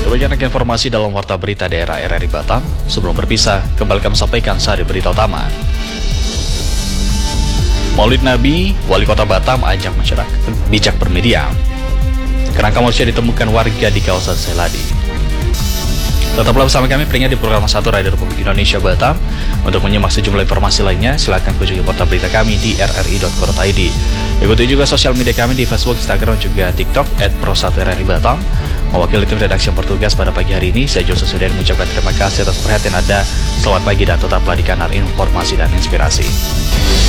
Banyak informasi dalam Warta Berita Daerah RRI Batam. Sebelum berpisah, kembali kami sampaikan sehari berita utama. Maulid Nabi, Wali Kota Batam ajak masyarakat bijak bermedia. Kerangka manusia ditemukan warga di kawasan Seladi. Tetaplah bersama kami peringat di program 1 Radio Republik Indonesia Batam. Untuk menyimak sejumlah informasi lainnya, silakan kunjungi portal berita kami di rri.co.id. Ikuti juga sosial media kami di Facebook, Instagram, juga TikTok @pro1rri Batam. Mewakili tim redaksi yang bertugas pada pagi hari ini, saya Joseph Sudan mengucapkan terima kasih atas perhatian Anda. Selamat pagi dan tetaplah di kanal informasi dan inspirasi.